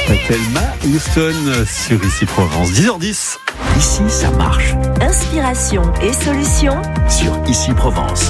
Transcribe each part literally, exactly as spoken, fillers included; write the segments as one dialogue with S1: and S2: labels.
S1: Thelma Houston sur Ici Provence. dix heures dix.
S2: Ici, ça marche.
S3: Inspiration et solutions
S2: Sur Ici Provence.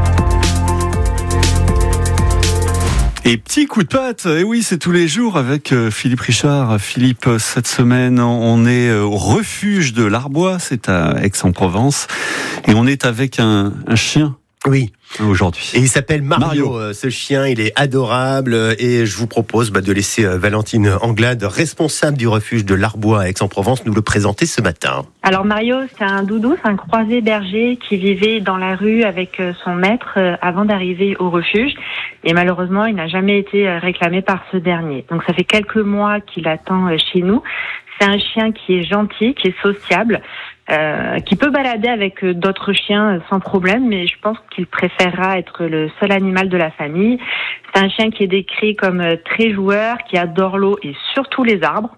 S1: Et petit coup de patte, et oui, c'est tous les jours avec Philippe Richard. Philippe, cette semaine, on est au refuge de l'Arbois, c'est à Aix-en-Provence, et on est avec un, un chien.
S4: Oui.
S1: Aujourd'hui.
S4: Et il s'appelle Mario,
S1: Mario.
S4: Euh, ce chien, il est adorable et je vous propose bah, de laisser euh, Valentine Anglade, responsable du refuge de l'Arbois à Aix-en-Provence, nous le présenter ce matin.
S5: Alors Mario, c'est un doudou, c'est un croisé berger qui vivait dans la rue avec son maître euh, avant d'arriver au refuge et malheureusement il n'a jamais été réclamé par ce dernier. Donc ça fait quelques mois qu'il attend euh, chez nous. C'est un chien qui est gentil, qui est sociable, euh, qui peut balader avec d'autres chiens sans problème, mais je pense qu'il préférera être le seul animal de la famille. C'est un chien qui est décrit comme très joueur, qui adore l'eau et surtout les arbres.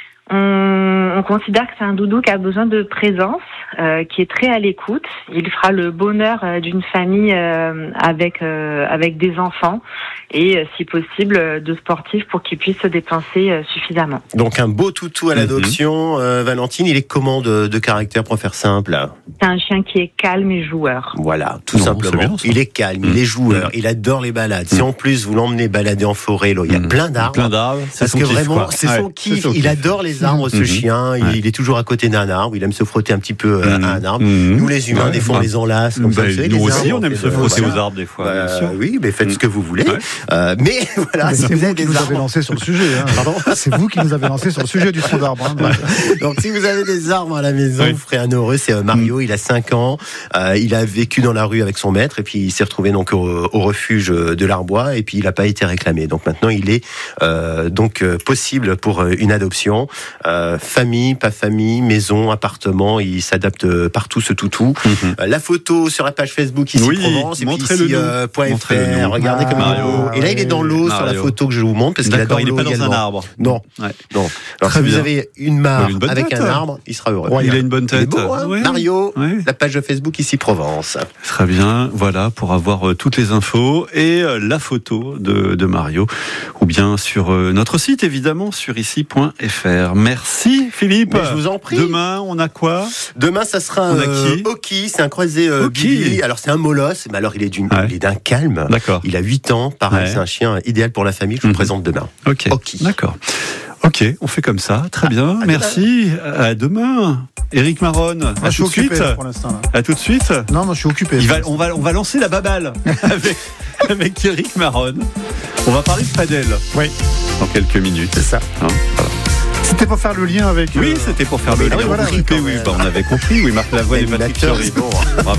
S5: On, on considère que c'est un doudou qui a besoin de présence, euh, qui est très à l'écoute. Il fera le bonheur euh, d'une famille euh, avec euh, avec des enfants et, euh, si possible, euh, de sportifs pour qu'ils puissent se dépenser euh, suffisamment.
S4: Donc un beau toutou à l'adoption. Mm-hmm. Euh, Valentine, il est comment de, de caractère, pour faire simple?
S5: C'est un chien qui est calme et joueur.
S4: Voilà, tout non, simplement. Bien, il est calme, mmh. il est joueur, mmh. il adore les balades. Mmh. Si en plus vous l'emmenez balader en forêt, là, il y a mmh. plein d'arbres.
S1: Plein d'arbres.
S4: Parce que vraiment, quoi. c'est son ouais, kiff. C'est son il kiff. adore les arbres, ce mmh. chien. Il, ouais. il est toujours à côté d'un arbre. Il aime se frotter un petit peu mmh. à un arbre. Mmh. Nous, les humains, ouais. des fois, on les enlace. Comme bah, ça,
S1: nous
S4: les
S1: aussi,
S4: arbres,
S1: on aime se frotter aux arbres des fois.
S4: Bah,
S1: bien sûr.
S4: Oui, mais faites mmh. ce que vous voulez.
S1: Ouais.
S4: Euh, mais voilà,
S6: mais
S4: si
S6: c'est
S4: vous
S6: vous
S4: avez
S6: qui
S4: des
S6: nous
S4: arbres,
S6: avez lancé sur le sujet. Pardon. C'est vous qui nous avez lancé sur le sujet du tronc d'arbre.
S4: Donc, si vous avez des arbres à la maison, vous ferez un heureux. C'est Mario. Il a cinq ans. Euh, il a vécu dans la rue avec son maître et puis il s'est retrouvé donc au, au refuge de l'Arbois et puis il n'a pas été réclamé. Donc maintenant il est euh, donc euh, possible pour une adoption. Euh, famille, pas famille, maison, appartement, il s'adapte partout ce toutou. Mm-hmm. Euh, la photo sur la page Facebook Ici
S1: oui,
S4: Provence et puis ici euh, .fr. Regardez comme il est beau. Et là il est dans l'eau sur la photo que je vous montre parce qu'il adore l'eau.
S1: Il n'est pas dans
S4: également.
S1: un arbre.
S4: Non, ouais. non. Alors Très si bien. Vous avez une mare une avec tête, un arbre, il sera heureux.
S1: Ouais, il a une bonne tête.
S4: Il est beau, hein
S1: ouais.
S4: Mario,
S1: ouais.
S4: la page de Facebook Ici Provence.
S1: Très bien, voilà, pour avoir euh, toutes les infos et euh, la photo de, de Mario, ou bien sur euh, notre site, évidemment, sur ici point f r. Merci Philippe.
S4: Mais je vous en prie.
S1: Demain, on a quoi?
S4: Demain, ça sera un euh, Oki, c'est un croisé euh, Billy. Alors, c'est un molosse, mais alors il est, d'une, ouais. il est d'un calme.
S1: D'accord.
S4: Il a huit ans, pareil, ouais. c'est un chien idéal pour la famille, je vous mmh. présente demain.
S1: Ok, Oki. D'accord. Ok, on fait comme ça, très bien, à, à merci, demain. À demain. Éric Maronne,
S6: ah,
S1: à
S6: tout
S1: de suite.
S6: Pour l'instant, là.
S1: À tout de suite.
S6: Non, moi je suis occupé.
S1: Il va, on, va, on va lancer la baballe avec, avec Éric Maronne. On va parler de padel.
S6: Oui.
S1: Dans quelques minutes.
S6: C'est ça. Hein, voilà. C'était pour faire le lien avec...
S1: Oui,
S6: euh...
S1: c'était pour faire le
S6: ah,
S1: lien.
S6: Oui, voilà,
S1: oui, oui, bah, on avait compris. Oui, Marc Lavoine et Patrick Fiori. Bon, bravo.